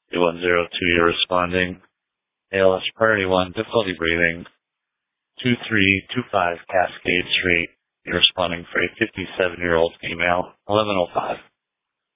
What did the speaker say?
2102, you're responding. ALS priority 1, difficulty breathing. 2325 Cascade Street. You're responding for a 57-year-old female. 1105.